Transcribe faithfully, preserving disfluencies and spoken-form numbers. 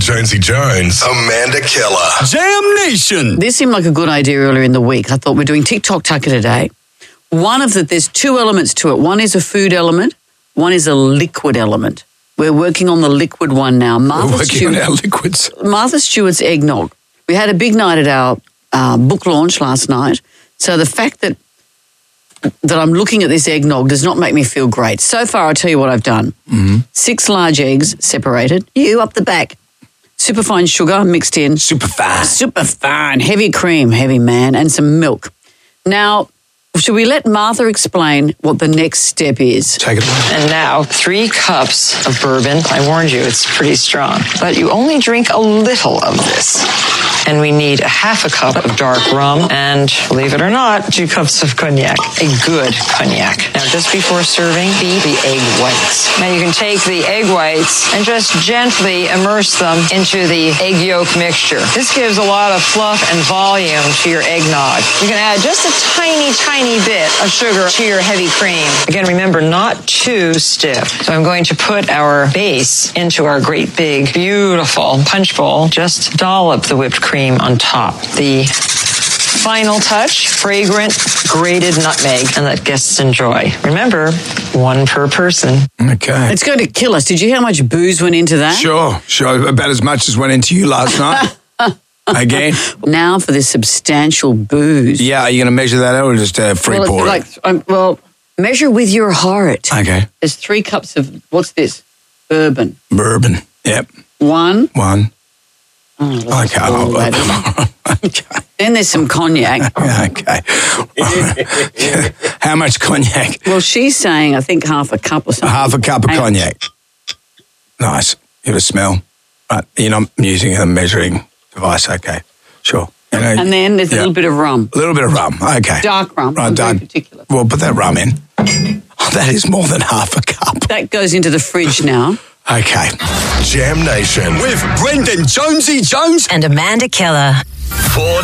Jonesy Jones, Amanda Keller. Jam Nation. This seemed like a good idea earlier in the week. I thought we're doing TikTok Tucker today. One of the, there's two elements to it. One is a food element. One is a liquid element. We're working on the liquid one now. Martha We're working Stewart, on our liquids. Martha Stewart's eggnog. We had a big night at our uh, book launch last night. So the fact that that I'm looking at this eggnog does not make me feel great. So far, I'll tell you what I've done. Mm-hmm. Six large eggs separated. You up the back. Superfine sugar mixed in. Super fast. Super fine. Heavy cream, heavy man, and some milk. Now, should we let Martha explain what the next step is? Take it away. And now, three cups of bourbon. I warned you, it's pretty strong. But you only drink a little of this. And we need a half a cup of dark rum and, believe it or not, two cups of cognac. A good cognac. Now, just before serving, beat the egg whites. Now, you can take the egg whites and just gently immerse them into the egg yolk mixture. This gives a lot of fluff and volume to your eggnog. You can add just a tiny, tiny bit of sugar to your heavy cream. Again, remember, not too stiff. So I'm going to put our base into our great big, beautiful punch bowl. Just dollop the whipped cream on top. The final touch, fragrant grated nutmeg, and let guests enjoy. Remember, one per person. Okay. It's going to kill us. Did you hear how much booze went into that? Sure, sure. About as much as went into you last night. Again. Now for this substantial booze. Yeah, are you going to measure that out or just uh, free well, pour like, it? um, well, measure with your heart. Okay. There's three cups of, what's this? Bourbon. Bourbon. Yep. One. One. Oh, that's Okay. all that is. Okay. Then there's some cognac. Okay. How much cognac? Well, she's saying, I think half a cup or something. Half a cup of Hang on. cognac. Nice. Give it a smell. Right. You're not using a measuring device. Okay. Sure. You know, And then there's a yeah. little bit of rum. A little bit of rum. Okay. Dark rum. Right, I'm very dark. particular. Well, put that rum in. Oh, that is more than half a cup. That goes into the fridge now. Okay. Jam Nation With Brendan Jonesy Jones and Amanda Keller. for